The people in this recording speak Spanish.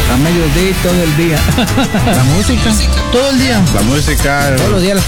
A mediodía y todo el día. La música, todo el día. La música. Todos los días a las